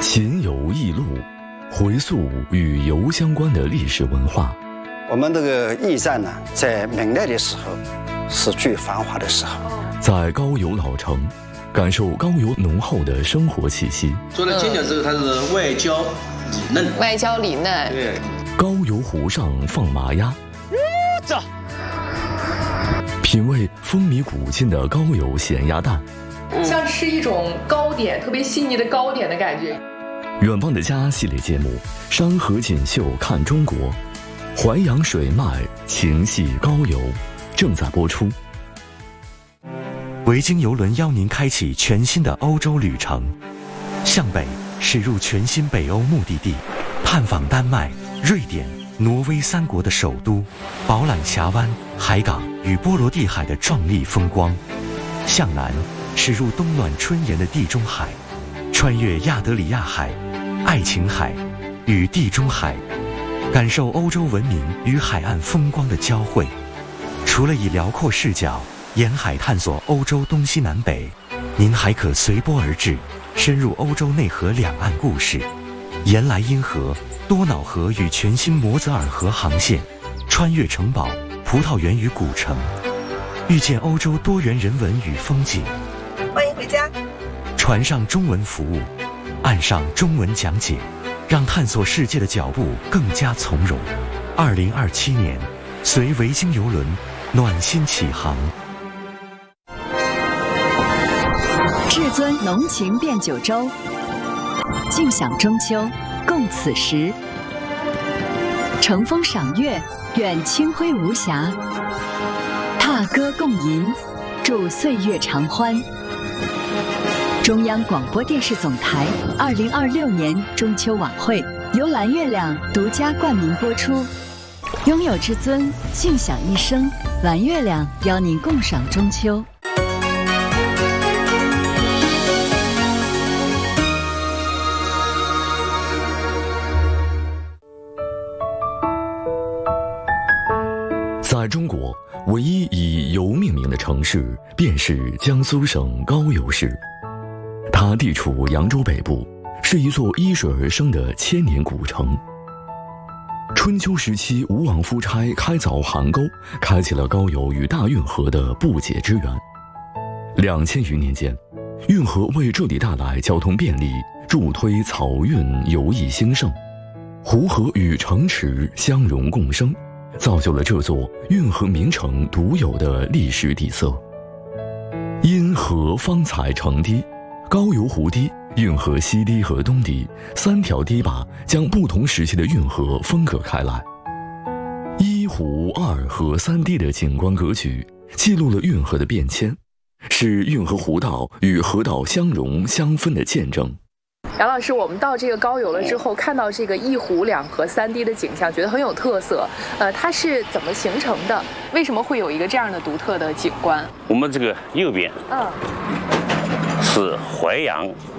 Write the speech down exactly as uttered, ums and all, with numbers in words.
闲游忆录，回溯与游相关的历史文化。 我们这个驿站呢，在明代的时候是最繁华的时候。 在高邮老城，感受高邮浓厚的生活气息。 做了煎饺之后，它是外焦里嫩。 外焦里嫩。 对。 高邮湖上放麻鸭。 走。 品味风靡古今的高邮咸鸭蛋。 像吃一种糕点，特别细腻的糕点的感觉。 远方的家系列节目《山河锦绣看中国》，淮扬水脉情系高邮正在播出。 维京邮轮邀您开启全新的欧洲旅程，向北驶入全新北欧目的地，探访丹麦、瑞典、挪威三国的首都，饱览峡湾、海港与波罗的海的壮丽风光；向南驶入冬暖春炎的地中海，穿越亚得里亚海、爱琴海与地中海，感受欧洲文明与海岸风光的交汇。除了以辽阔视角沿海探索欧洲东西南北，您还可随波而至，深入欧洲内河两岸故事，沿莱茵河、多瑙河与全新摩泽尔河航线，穿越城堡、葡萄园与古城，遇见欧洲多元人文与风景。 欢迎回家。 船上中文服务，岸上中文讲解，让探索世界的脚步更加从容。二零二七年，随维京邮轮暖心启航。 至尊浓情变九州，尽享中秋，共此时。乘风赏月，愿清辉无瑕；踏歌共吟，祝岁月长欢。中央广播电视总台二零二六年中秋晚会由蓝月亮独家冠名播出。拥有至尊，尽享一生。蓝月亮邀您共赏中秋。 在中国，唯一以邮命名的城市便是江苏省高邮市。它地处扬州北部，是一座依水而生的千年古城。春秋时期，吴王夫差开凿邗沟，开启了高邮与大运河的不解之缘。两千余年间，运河为这里带来交通便利，助推漕运游艺兴盛。湖河与城池相融共生，造就了这座运河名城独有的历史底色。因河方才成堤，高邮湖堤、运河西堤和东堤三条堤坝将不同时期的运河分隔开来。一湖二河三堤的景观格局记录了运河的变迁，是运河湖道与河道相融相分的见证。 杨老师，我们到这个高邮了之后，看到这个一湖两河三堤的景象，觉得很有特色。呃，它是怎么形成的？为什么会有一个这样的独特的景观？ 我们这个右边， 嗯， 是淮扬